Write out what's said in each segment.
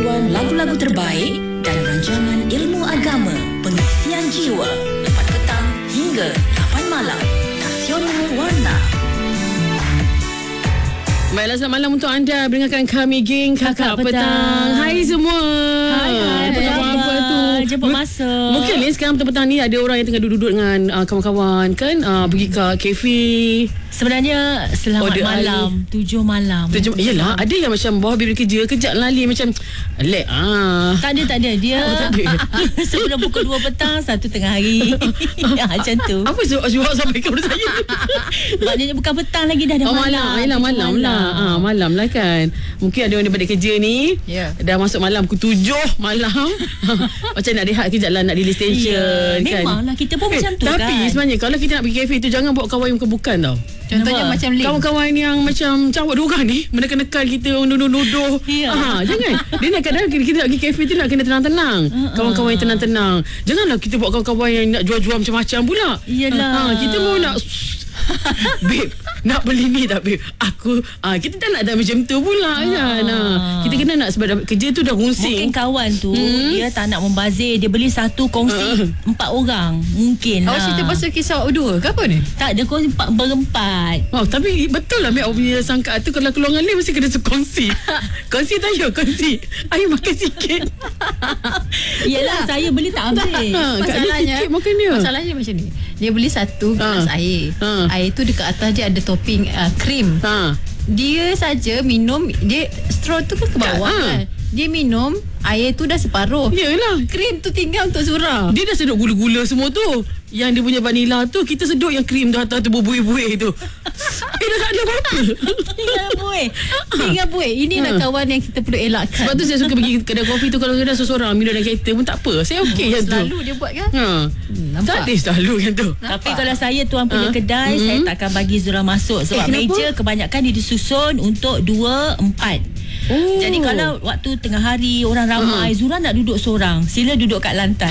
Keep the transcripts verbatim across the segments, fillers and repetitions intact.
pengetahuan lagu-lagu terbaik dan rancangan ilmu agama, pengisian jiwa, lepas petang hingga lapan malam. Nasional Warna. Baiklah, selamat malam untuk anda. Dengarkan kami, geng Kakak, Kakak Petang. Petang. Hai semua. Hai, hai. Apa khabar tu? Jemput masa. Mungkin ni sekarang petang-petang ni ada orang yang tengah duduk-duduk dengan uh, kawan-kawan kan, uh, pergi ke kafe. Sebenarnya selamat Order malam ali. Tujuh malam Tujuh, Yelah, ada yang macam bawah habis kerja, kejap lali macam lek ah. Tak ada, tak ada. Dia oh, tak ada. sebelum pukul dua petang, satu tengah hari. Ya, macam tu. Apa sebab sampai kepada saya? Maknanya bukan petang lagi, dah ada oh, malam. malam. Yelah, malam, malam lah. Ah, malam lah kan. Mungkin ada orang daripada kerja ni, yeah. dah masuk malam pukul tujuh malam. Macam nak rehat kejap lah, nak release tension, yeah, kan. Memanglah kita pun eh, macam tu tapi, kan. Tapi sebenarnya kalau kita nak pergi kafe tu, jangan bawa kawan yang bukan-bukan tau. Contohnya Nampak? macam Lin. Kawan-kawan yang macam cawak dua orang ni menekan-nekan kita, nuduh-nuduh. Ya. Ha, jangan. Dia nak kadang kita nak pergi kafe tu nak kena tenang-tenang. Uh-uh. Kawan-kawan yang tenang-tenang. Janganlah kita buat kawan-kawan yang nak jual-jual macam-macam pula. Iyalah. Ha, kita mau nak babe, nak beli ni tak babe? Aku ah kita tak nak dah macam tu pula kan. Ah. Kita kena nak sebab kerja tu dah runsing. Mungkin kawan tu hmm? dia tak nak membazir, dia beli satu kongsi uh. empat orang. Mungkin lah. Awak cerita pasal kisah awak dua ke apa ni? Tak, dia kongsi empat berempat. Oh, tapi betul lah Mek, awak punya sangkaan tu kalau keluar dengan Lin mesti kena sekongsi. Kongsi tak ya, kongsi. Air makan sikit. Yelah, saya beli tak habis. Masalahnya, masalahnya macam ni. Dia beli satu gelas ha. air. Ha. Air tu dekat atas dia ada topping uh, krim. Ha. Dia saja minum, dia straw tu kan ke bawah ha. kan. Dia minum, air tu dah separuh. Yalah. Krim tu tinggal untuk surah. Dia dah sedut gula-gula semua tu. Yang dia punya vanila tu, kita sedut yang krim tu atas tu berbuih-buih tu. Eh, dah tak ada apa-apa. Tinggal buih. Tinggal buih. Inilah ha. kawan yang kita perlu elakkan. Sebab tu saya suka pergi kedai kopi tu, kalau saya dah seseorang minum dalam kereta pun tak apa. Saya okey yang tu. Selalu dia buat kan? Ha. Hmm, tak ada selalu yang tu. Nampak? Tapi kalau saya tuan punya ha. kedai, hmm. saya takkan bagi Zura masuk. Sebab eh, meja kebanyakan dia disusun untuk dua, empat. Oh. Jadi kalau waktu tengah hari orang ramai, uh-huh. Zura nak duduk seorang, sila duduk kat lantai.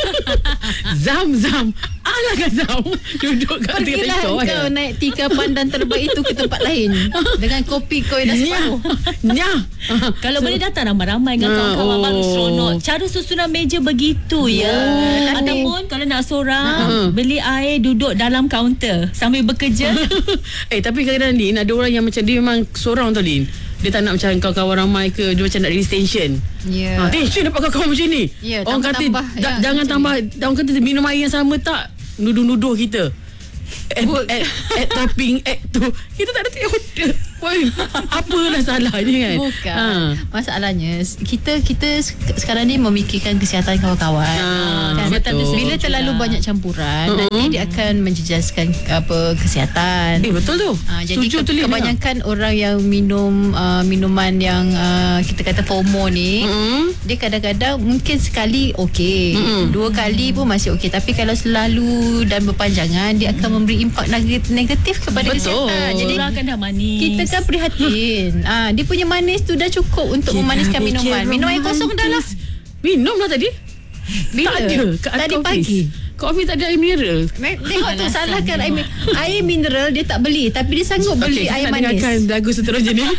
Zam Zam Alah kan Zam duduk kat pergilah kau ya. Naik tiga pandan terbaik itu ke tempat lain dengan kopi kau yang dah separuh. Nyah. Kalau so, boleh datang ramai-ramai dengan kawan-kawan oh. baru seronok. Cara susunan meja begitu ya. Oh. Ataupun kalau nak seorang, uh-huh. beli air, duduk dalam kaunter sambil bekerja. Eh, tapi kadang-kadang Lin, ada orang yang macam dia memang seorang tau Lin. Dia tak nak macam kawan-kawan ramai ke, dia macam nak release tension. Ya. Yeah. Ha, tension dapat kawan macam ni. Yeah, orang kata tambah, da, ya, jangan tambah, ni. Orang kata minum air yang sama tak, nuduh-nuduh kita. Add, add, add topping, add tu. Kita tak ada tengok order. Apalah salahnya kan? Bukan. Ha. Masalahnya kita kita sekarang ni memikirkan kesihatan kawan-kawan. Ha, kan? Betul. Bila terlalu banyak campuran, uh-huh. nanti dia akan menjejaskan apa kesihatan. Eh, betul tu. Ha, jadi ke, kebanyakan orang yang minum uh, minuman yang uh, kita kata FOMO ni, uh-huh. dia kadang-kadang mungkin sekali okey, uh-huh. dua kali pun masih okey. Tapi kalau selalu dan berpanjangan, dia akan memberi impak negatif kepada betul. kesihatan. Jadi kan dah manis. Kita kan prihatin. Ah, dia punya manis tu dah cukup untuk kita memaniskan minuman. Minum air kosong dah lah. Minum lah tadi. Bila? Tak ada. Tadi pagi. Kopi tak ada air mineral. Tengok tu, salahkan air, air mineral dia tak beli. Tapi dia sanggup beli okay, air manis. Okey, lagu seterusnya ni.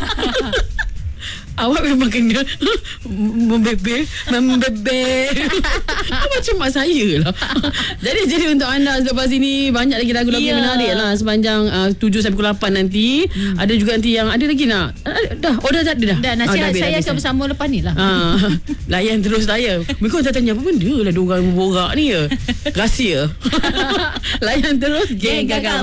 Awak memang kena membebel, membebel. Macam mak saya lah. Jadi jadi untuk anda selepas ini banyak lagi lagu-lagu yeah. menarik lah sepanjang uh, tujuh sampai pukul lapan nanti. Hmm. Ada juga nanti yang ada lagi nak. Uh, dah, order tak ada dah. Dah, nasihat ah, dah, saya akan bersama lepas ni lah. Uh, layan terus saya. Mereka tak tanya apa benda lah diorang borak ni ya. Rahsia. Layan terus geng Kakak